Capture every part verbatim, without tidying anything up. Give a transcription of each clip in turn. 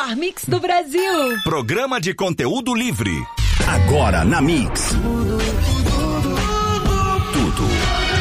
melhor mix do Brasil. Programa de conteúdo livre. Agora na Mix. Tudo.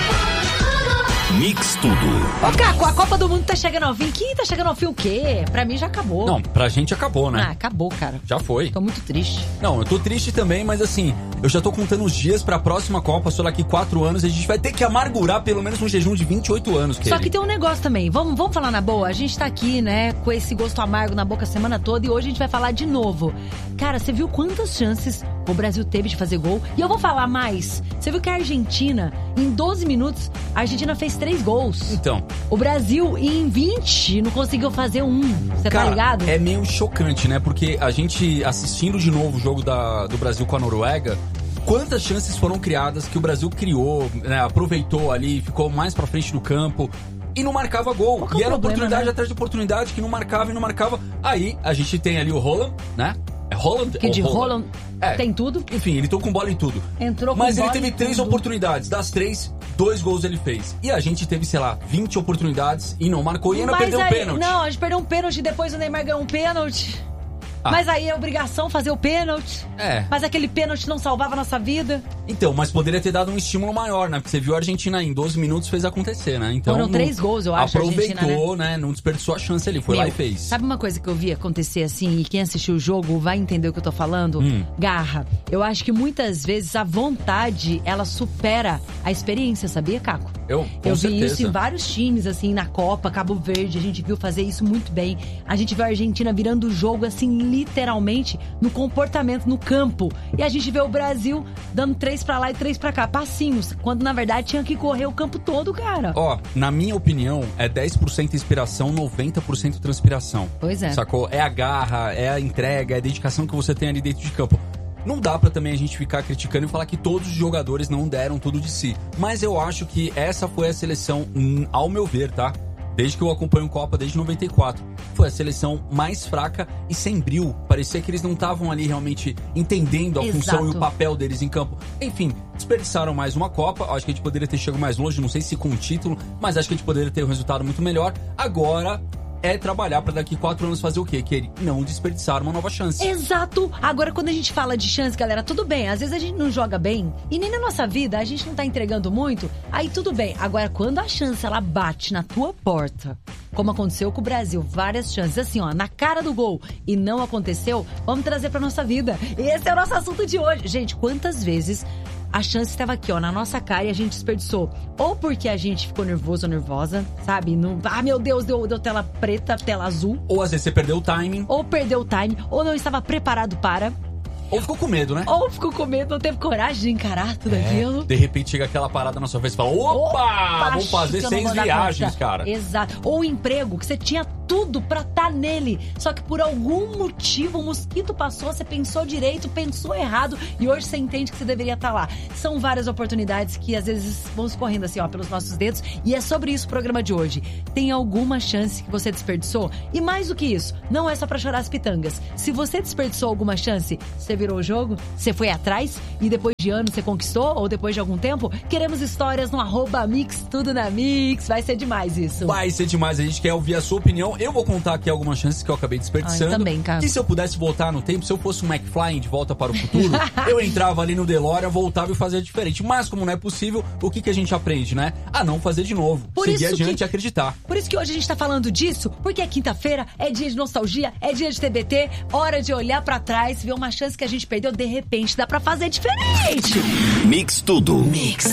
Mix Tudo. Ô, Caco, a Copa do Mundo tá chegando ao fim. Que tá chegando ao fim o quê? Pra mim já acabou. Não, pra gente acabou, né? Ah, acabou, cara. Já foi. Tô muito triste. Não, eu tô triste também, mas assim, eu já tô contando os dias pra próxima Copa, só daqui quatro anos, a gente vai ter que amargurar pelo menos um jejum de vinte e oito anos, Kelly. Só que tem um negócio também, vamos, vamos falar na boa, a gente tá aqui, né, com esse gosto amargo na boca a semana toda e hoje a gente vai falar de novo. Cara, você viu quantas chances o Brasil teve de fazer gol? E eu vou falar mais. Você viu que a Argentina, em doze minutos, a Argentina fez três gols. Então. O Brasil, em vinte, não conseguiu fazer um. Você tá ligado? É meio chocante, né? Porque a gente, assistindo de novo o jogo da, do Brasil com a Noruega, quantas chances foram criadas que o Brasil criou, né? Aproveitou ali, ficou mais pra frente do campo e não marcava gol. Qual E era problema, oportunidade né? atrás de oportunidade que não marcava e não marcava. Aí a gente tem ali o Haaland, né? É Haaland? Que de Haaland É. tem tudo. Enfim, ele tocou com bola em tudo. Entrou com Mas ele bola teve em três tudo. oportunidades. Das três, dois gols ele fez. E a gente teve, sei lá, vinte oportunidades e não marcou. E ainda Mas perdeu o aí, pênalti. não, a gente perdeu um pênalti, depois o Neymar ganhou um pênalti. Ah. Mas aí é obrigação fazer o pênalti. É. Mas aquele pênalti não salvava a nossa vida. Então, mas poderia ter dado um estímulo maior, né? Porque você viu a Argentina em doze minutos fez acontecer, né? Então, Foram não- três gols, eu acho, a Aproveitou, Argentina, né? Não desperdiçou a chance ali. Foi Meu, lá e fez. Sabe uma coisa que eu vi acontecer assim, e quem assistiu o jogo vai entender o que eu tô falando? Hum. Garra. Eu acho que muitas vezes a vontade, ela supera a experiência, sabia, Caco? Eu, com eu vi certeza. isso em vários times, assim, na Copa, Cabo Verde, a gente viu fazer isso muito bem. A gente viu a Argentina virando o jogo, assim, literalmente, no comportamento, no campo. E a gente vê o Brasil dando três pra lá e três pra cá, passinhos, quando na verdade tinha que correr o campo todo, cara. Ó, na minha opinião, é dez por cento inspiração, noventa por cento transpiração. Pois é. Sacou? É a garra, é a entrega, é a dedicação que você tem ali dentro de campo. Não dá pra também a gente ficar criticando e falar que todos os jogadores não deram tudo de si. Mas eu acho que essa foi a seleção, hum, ao meu ver, tá? Desde que eu acompanho Copa, desde noventa e quatro. Foi a seleção mais fraca e sem brilho. Parecia que eles não estavam ali realmente entendendo a Exato. função e o papel deles em campo. Enfim, desperdiçaram mais uma Copa. Acho que a gente poderia ter chegado mais longe, não sei se com o título, mas acho que a gente poderia ter um resultado muito melhor. Agora é trabalhar pra daqui quatro anos fazer o quê? Que ele não desperdiçar uma nova chance. Exato! Agora, quando a gente fala de chance, galera, tudo bem. Às vezes a gente não joga bem e nem na nossa vida a gente não tá entregando muito, aí tudo bem. Agora, quando a chance ela bate na tua porta, como aconteceu com o Brasil, várias chances, assim, ó, na cara do gol e não aconteceu, vamos trazer pra nossa vida. Esse é o nosso assunto de hoje. Gente, quantas vezes a chance estava aqui, ó, na nossa cara e a gente desperdiçou? Ou porque a gente ficou nervoso ou nervosa, sabe? Não, ah, meu Deus, deu, deu tela preta, tela azul. Ou às vezes você perdeu o timing, Ou perdeu o time, ou não estava preparado para, ou ficou com medo, né? ou ficou com medo, não teve coragem de encarar tudo aquilo. De repente chega aquela parada na sua vez e fala: opa! Vamos fazer acho que eu não seis vou dar viagens, conta. cara. Exato. Ou um emprego que você tinha tudo pra estar nele, só que por algum motivo o mosquito passou, você pensou direito, pensou errado e hoje você entende que você deveria estar lá. São várias oportunidades que às vezes vão escorrendo assim, ó, pelos nossos dedos, e é sobre isso o programa de hoje. Tem alguma chance que você desperdiçou? E mais do que isso, não é só pra chorar as pitangas. Se você desperdiçou alguma chance, você virou o jogo, você foi atrás e depois de anos você conquistou, ou depois de algum tempo, queremos histórias no arroba Mix Tudo na Mix. Vai ser demais isso. Vai ser demais, a gente quer ouvir a sua opinião. Eu vou contar aqui algumas chances que eu acabei desperdiçando. Ah, eu também, cara. E se eu pudesse voltar no tempo, se eu fosse um McFly de Volta para o Futuro, eu entrava ali no DeLorean, voltava e fazia diferente. Mas como não é possível, o que, que a gente aprende, né? A não fazer de novo. Por Seguir isso adiante que- e acreditar. Por isso que hoje a gente tá falando disso, porque é quinta-feira, é dia de nostalgia, é dia de T B T, hora de olhar pra trás, ver uma chance que a gente perdeu, de repente dá pra fazer diferente. Mix Tudo. Mix.